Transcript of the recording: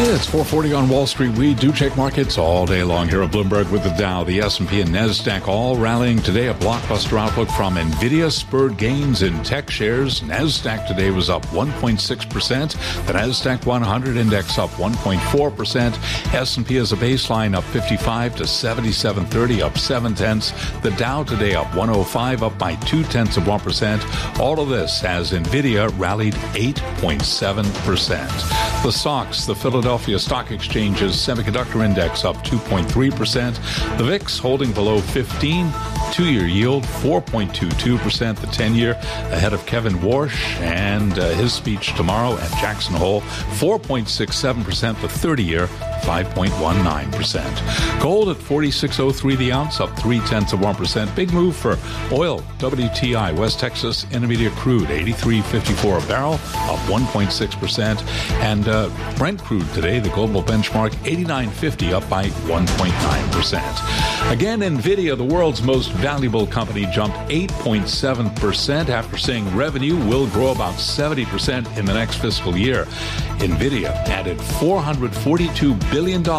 It's 4:40 on Wall Street. We do check markets all day long here at Bloomberg with the Dow, the S&P, and NASDAQ all rallying today. A blockbuster outlook from NVIDIA spurred gains in tech shares. NASDAQ today was up 1.6%. The NASDAQ 100 index up 1.4%. S&P as a baseline up 55 to 7730, up 0.7. The Dow today up 105, up by 0.2%. All of this as NVIDIA rallied 8.7%. The stocks, the Philadelphia Stock Exchange's semiconductor index up 2.3%. The VIX holding below 15. Two-year yield 4.22%. The 10-year ahead of Kevin Warsh and his speech tomorrow at Jackson Hole. 4.67%. The 30-year 5.19%. Gold at $46.03 the ounce, up 0.3%. Big move for oil. WTI West Texas Intermediate crude 83.54 a barrel, up 1.6%. And Brent crude today, the global benchmark 89.50, up by 1.9%. Again, NVIDIA, the world's most valuable company, jumped 8.7% after saying revenue will grow about 70% in the next fiscal year. NVIDIA added $442 billion